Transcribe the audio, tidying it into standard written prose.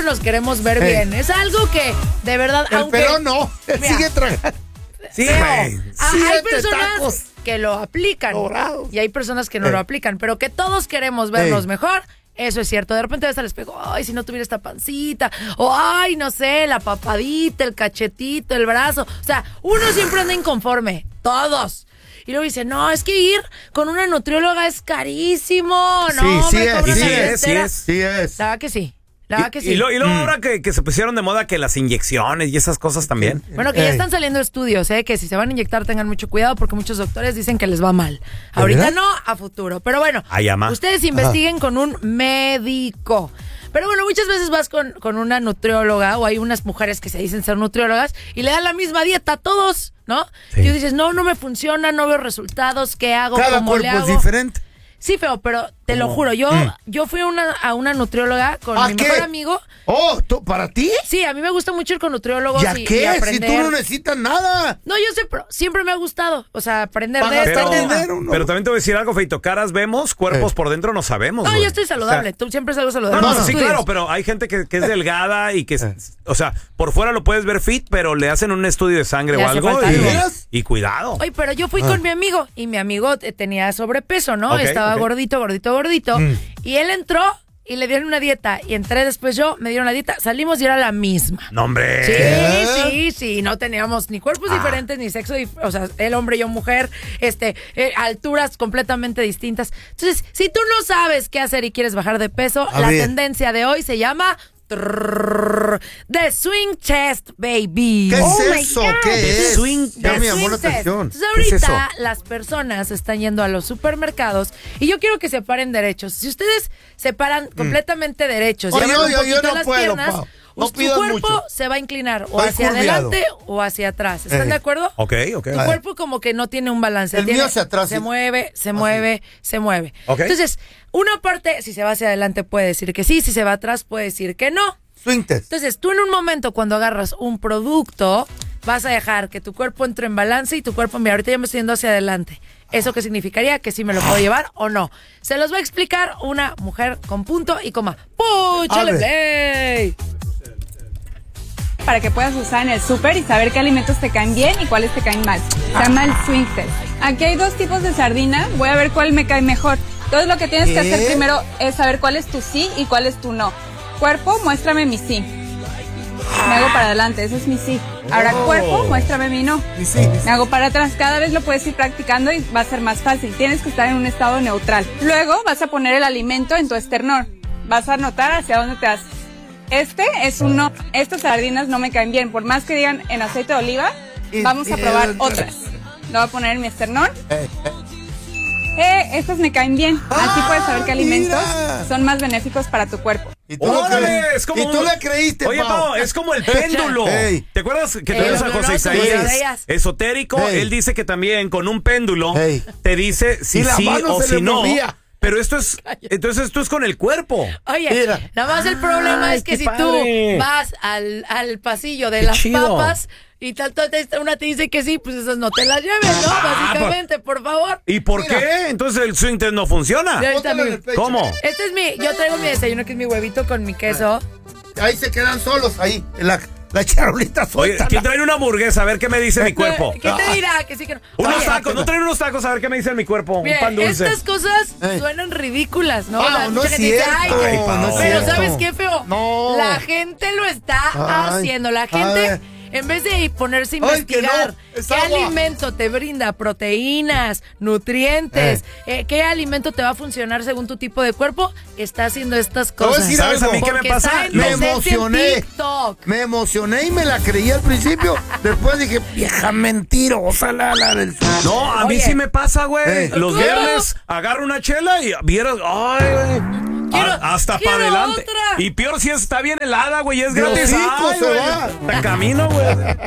nos queremos ver bien. Es algo que, de verdad, Pero no, sigue tragando. Sí, güey. Hay personas que lo aplican. Dorados. Y hay personas que no lo aplican. Pero que todos queremos vernos mejor. Eso es cierto. De repente ves al espejo, ay, si no tuviera esta pancita. O, ay, no sé, la papadita, el cachetito, el brazo. O sea, uno siempre anda inconforme. Todos. Y luego dice, no, es que ir con una nutrióloga es carísimo. No, sí es. La verdad que sí. Y luego ahora que se pusieron de moda que las inyecciones y esas cosas también. Bueno, que ya están saliendo estudios, que si se van a inyectar tengan mucho cuidado porque muchos doctores dicen que les va mal. Ahorita no, a futuro. Pero bueno, ustedes investiguen con un médico. Pero bueno, muchas veces vas con una nutrióloga o hay unas mujeres que se dicen ser nutriólogas y le dan la misma dieta a todos, ¿no? Sí. Y tú dices, no me funciona, no veo resultados, ¿qué hago? ¿Cómo le hago? Cada cuerpo es diferente. Sí, feo, pero te lo juro, yo fui a una nutrióloga con mi mejor amigo. Oh, ¿para ti? Sí, a mí me gusta mucho ir con nutriólogos y aprender. Si tú no necesitas nada. No, yo sé, pero siempre me ha gustado, o sea, aprender de esto. Pero también te voy a decir algo, Feito, caras vemos, cuerpos por dentro no sabemos. No, yo estoy saludable, tú siempre salgo saludable. No, sí, claro, pero hay gente que es delgada y que, o sea, por fuera lo puedes ver fit, pero le hacen un estudio de sangre o algo y cuidado. Oye, pero yo fui con mi amigo y mi amigo tenía sobrepeso, ¿no? Estaba gordito. Y él entró y le dieron una dieta. Y entré después yo, me dieron la dieta. Salimos y era la misma. ¡No, hombre! Sí. No teníamos ni cuerpos diferentes, ni sexo. O sea, él hombre, yo mujer. Alturas completamente distintas. Entonces, si tú no sabes qué hacer y quieres bajar de peso, tendencia de hoy se llama... The Swing Chest, baby. ¿Qué es eso? ¿Qué es? Ya me llamó la atención. Entonces ahorita las personas están yendo a los supermercados y yo quiero que se paren derechos. Si ustedes se paran completamente derechos y abren un poquito las piernas, su cuerpo se va a inclinar o hacia adelante o hacia atrás. ¿Están de acuerdo? Ok. Tu cuerpo como que no tiene un balance. El mío hacia atrás. Se mueve. Okay. Entonces, una parte, si se va hacia adelante puede decir que sí, si se va atrás puede decir que no. Swing test. Entonces, tú en un momento cuando agarras un producto, vas a dejar que tu cuerpo entre en balance y tu cuerpo, mira, ahorita ya me estoy yendo hacia adelante. ¿Eso qué significaría? Que sí me lo puedo llevar o no. Se los va a explicar una mujer con punto y coma. ¡Púchale play! Para que puedas usar en el súper y saber qué alimentos te caen bien y cuáles te caen mal. Se llama el Swing Test. Aquí hay 2 tipos de sardina. Voy a ver cuál me cae mejor. Entonces lo que tienes que hacer primero es saber cuál es tu sí y cuál es tu no. Cuerpo, muéstrame mi sí. Me hago para adelante, ese es mi sí. Ahora cuerpo, muéstrame mi no. Me hago para atrás. Cada vez lo puedes ir practicando y va a ser más fácil. Tienes que estar en un estado neutral. Luego vas a poner el alimento en tu esternón. Vas a notar hacia dónde te haces. Este es un no. Estas sardinas no me caen bien. Por más que digan en aceite de oliva, vamos a probar otras. Lo voy a poner en mi esternón. Estas me caen bien. Así puedes saber qué alimentos son más benéficos para tu cuerpo. ¿Y tú le creíste, Oye, Pau, es como el péndulo. ¿Te acuerdas que tenemos a José Isaías? Esotérico. Él dice que también con un péndulo te dice si sí o si no. Pero entonces esto es con el cuerpo. Oye, nada más el problema es que si tú vas al pasillo de las papas y una te dice que sí, pues esas no te las lleves, ¿no? Básicamente, por favor. ¿Y por qué? Entonces el swing test no funciona. ¿Cómo? Yo traigo mi desayuno, que es mi huevito con mi queso. Ahí se quedan solos, ahí, en la charolita suelta. Oye, ¿quién trae una hamburguesa? A ver qué me dice mi cuerpo. ¿Qué te dirá? Que sí que no. Unos tacos, no traen unos tacos, a ver qué me dice mi cuerpo. Mira, un pan dulce. Estas cosas suenan ridículas, ¿no? No es cierto. Pero ¿sabes qué, feo? No. La gente lo está haciendo. La gente, en vez de ponerse a investigar qué alimento te brinda proteínas, nutrientes, qué alimento te va a funcionar según tu tipo de cuerpo, está haciendo estas cosas. ¿Sabes a mí qué me pasa? Me emocioné y me la creí al principio. Después dije, vieja mentirosa la del... No, a mí sí me pasa, güey. Los viernes agarro una chela y vieras, ay, güey. Hasta para adelante. Otra. Y peor si está bien helada, güey, es gratis. Ay, Te camino, güey.